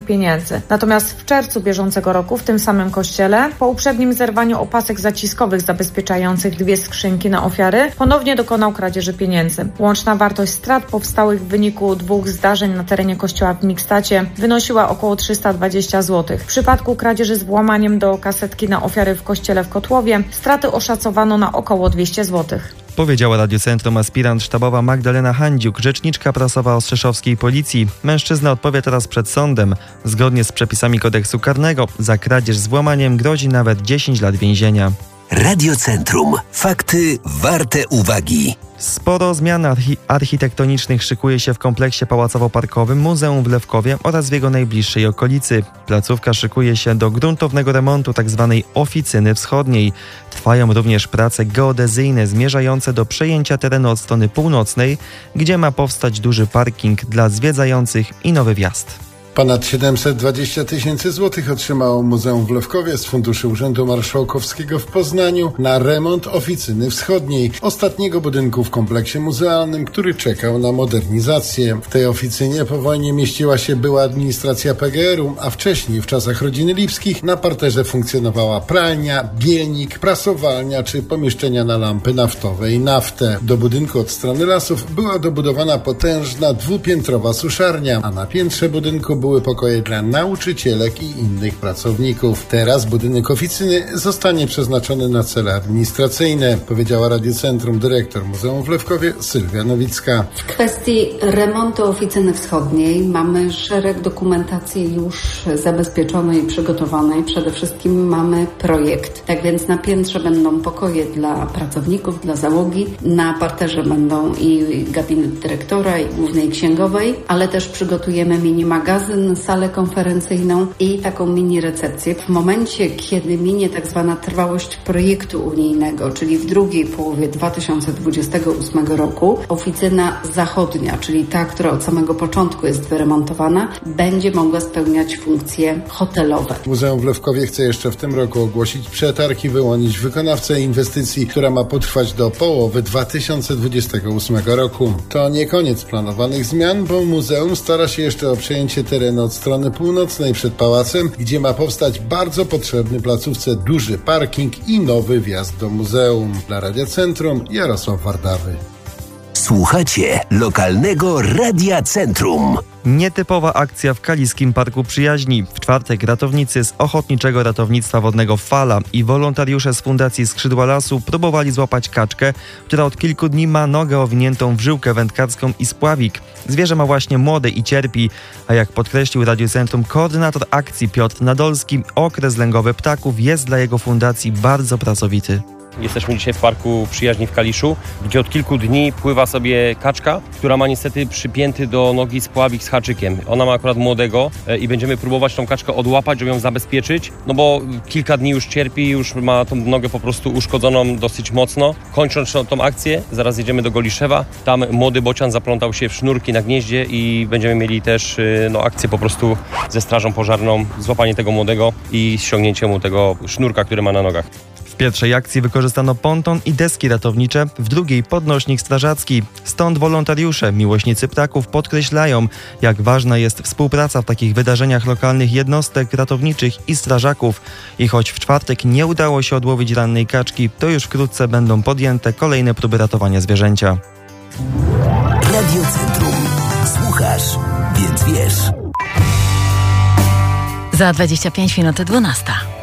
pieniędzy. Natomiast w czerwcu bieżącego roku w tym samym kościele, po uprzednim zerwaniu opasek zaciskowych zabezpieczających 2 skrzynki na ofiary, ponownie dokonał kradzieży pieniędzy. Łączna wartość strat powstałych w wyniku 2 zdarzeń na terenie kościoła w Mikstacie wynosiła około 320 zł. W przypadku kradzieży z włamaniem do kasetki na ofiary w kościele w Kotłowie straty oszacowano na około 200 zł. Powiedziała Radiocentrum aspirant sztabowa Magdalena Handziuk, rzeczniczka prasowa Ostrzeszowskiej Policji. Mężczyzna odpowie teraz przed sądem. Zgodnie z przepisami kodeksu karnego za kradzież z włamaniem grozi nawet 10 lat więzienia. Radiocentrum. Fakty warte uwagi. Sporo zmian architektonicznych szykuje się w kompleksie pałacowo-parkowym Muzeum w Lewkowie oraz w jego najbliższej okolicy. Placówka szykuje się do gruntownego remontu tzw. oficyny wschodniej. Trwają również prace geodezyjne zmierzające do przejęcia terenu od strony północnej, gdzie ma powstać duży parking dla zwiedzających i nowy wjazd. Ponad 720 000 złotych otrzymało Muzeum w Lewkowie z funduszy Urzędu Marszałkowskiego w Poznaniu na remont oficyny wschodniej, ostatniego budynku w kompleksie muzealnym, który czekał na modernizację. W tej oficynie po wojnie mieściła się była administracja PGR-u, a wcześniej, w czasach rodziny Lipskich, na parterze funkcjonowała pralnia, bielnik, prasowalnia czy pomieszczenia na lampy naftowe i naftę. Do budynku od strony lasów była dobudowana potężna 2-piętrowa suszarnia, a na piętrze budynku były pokoje dla nauczycielek i innych pracowników. Teraz budynek oficyny zostanie przeznaczony na cele administracyjne, powiedziała Radiocentrum dyrektor Muzeum w Lewkowie Sylwia Nowicka. W kwestii remontu oficyny wschodniej mamy szereg dokumentacji już zabezpieczonej i przygotowanej. Przede wszystkim mamy projekt. Tak więc na piętrze będą pokoje dla pracowników, dla załogi. Na parterze będą i gabinet dyrektora, i głównej księgowej, ale też przygotujemy mini magazyn, salę konferencyjną i taką mini recepcję. W momencie, kiedy minie tak zwana trwałość projektu unijnego, czyli w drugiej połowie 2028 roku, oficyna zachodnia, czyli ta, która od samego początku jest wyremontowana, będzie mogła spełniać funkcje hotelowe. Muzeum w Lewkowie chce jeszcze w tym roku ogłosić przetarg i wyłonić wykonawcę inwestycji, która ma potrwać do połowy 2028 roku. To nie koniec planowanych zmian, bo muzeum stara się jeszcze o przejęcie terenu od strony północnej przed pałacem, gdzie ma powstać bardzo potrzebny placówce duży parking i nowy wjazd do muzeum. Dla Radiocentrum Jarosław Wardawy. Słuchacie lokalnego Radia Centrum. Nietypowa akcja w Kaliskim Parku Przyjaźni. W czwartek ratownicy z Ochotniczego Ratownictwa Wodnego Fala i wolontariusze z Fundacji Skrzydła Lasu próbowali złapać kaczkę, która od kilku dni ma nogę owiniętą w żyłkę wędkarską i spławik. Zwierzę ma właśnie młode i cierpi, a jak podkreślił Radiocentrum koordynator akcji Piotr Nadolski, okres lęgowy ptaków jest dla jego fundacji bardzo pracowity. Jesteśmy dzisiaj w Parku Przyjaźni w Kaliszu, gdzie od kilku dni pływa sobie kaczka, która ma niestety przypięty do nogi spławik z haczykiem. Ona ma akurat młodego i będziemy próbować tą kaczkę odłapać, żeby ją zabezpieczyć, no bo kilka dni już cierpi, już ma tą nogę po prostu uszkodzoną dosyć mocno. Kończąc tą akcję, zaraz jedziemy do Goliszewa. Tam młody bocian zaplątał się w sznurki na gnieździe i będziemy mieli też akcję po prostu ze strażą pożarną, złapanie tego młodego i ściągnięcie mu tego sznurka, który ma na nogach. W pierwszej akcji wykorzystano ponton i deski ratownicze, w drugiej podnośnik strażacki. Stąd wolontariusze, miłośnicy ptaków podkreślają, jak ważna jest współpraca w takich wydarzeniach lokalnych jednostek ratowniczych i strażaków. I choć w czwartek nie udało się odłowić rannej kaczki, to już wkrótce będą podjęte kolejne próby ratowania zwierzęcia. Radio Centrum. Słuchasz, więc wiesz. Za 25 minut 12.